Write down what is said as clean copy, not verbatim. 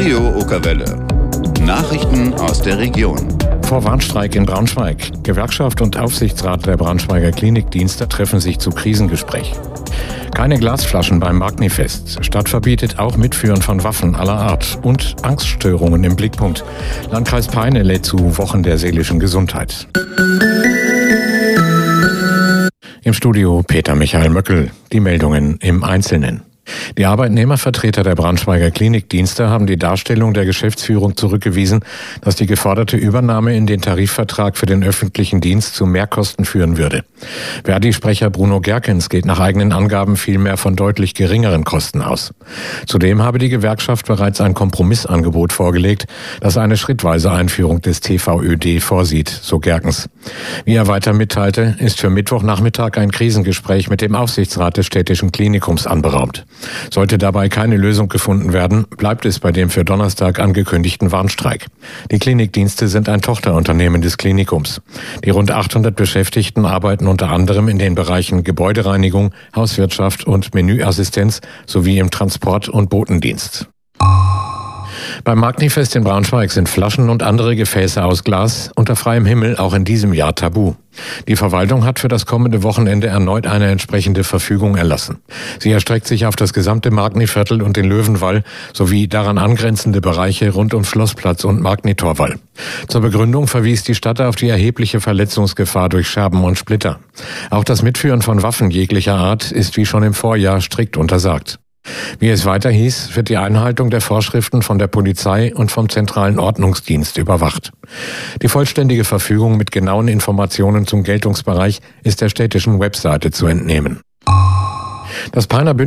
Radio Okerwelle. Nachrichten aus der Region. Vor Warnstreik in Braunschweig. Gewerkschaft und Aufsichtsrat der Braunschweiger Klinikdienste treffen sich zu Krisengespräch. Keine Glasflaschen beim Magnifest. Stadt verbietet auch Mitführen von Waffen aller Art. Und Angststörungen im Blickpunkt. Landkreis Peine lädt zu Wochen der seelischen Gesundheit. Im Studio Peter Michael Möckel. Die Meldungen im Einzelnen. Die Arbeitnehmervertreter der Braunschweiger Klinikdienste haben die Darstellung der Geschäftsführung zurückgewiesen, dass die geforderte Übernahme in den Tarifvertrag für den öffentlichen Dienst zu Mehrkosten führen würde. Verdi-Sprecher Bruno Gerkens geht nach eigenen Angaben vielmehr von deutlich geringeren Kosten aus. Zudem habe die Gewerkschaft bereits ein Kompromissangebot vorgelegt, das eine schrittweise Einführung des TVÖD vorsieht, so Gerkens. Wie er weiter mitteilte, ist für Mittwochnachmittag ein Krisengespräch mit dem Aufsichtsrat des städtischen Klinikums anberaumt. Sollte dabei keine Lösung gefunden werden, bleibt es bei dem für Donnerstag angekündigten Warnstreik. Die Klinikdienste sind ein Tochterunternehmen des Klinikums. Die rund 800 Beschäftigten arbeiten unter anderem in den Bereichen Gebäudereinigung, Hauswirtschaft und Menüassistenz sowie im Transport- und Botendienst. Beim Magnifest in Braunschweig sind Flaschen und andere Gefäße aus Glas unter freiem Himmel auch in diesem Jahr tabu. Die Verwaltung hat für das kommende Wochenende erneut eine entsprechende Verfügung erlassen. Sie erstreckt sich auf das gesamte Magniviertel und den Löwenwall sowie daran angrenzende Bereiche rund um Schlossplatz und Magnitorwall. Zur Begründung verwies die Stadt auf die erhebliche Verletzungsgefahr durch Scherben und Splitter. Auch das Mitführen von Waffen jeglicher Art ist wie schon im Vorjahr strikt untersagt. Wie es weiter hieß, wird die Einhaltung der Vorschriften von der Polizei und vom Zentralen Ordnungsdienst überwacht. Die vollständige Verfügung mit genauen Informationen zum Geltungsbereich ist der städtischen Webseite zu entnehmen. Das Peiner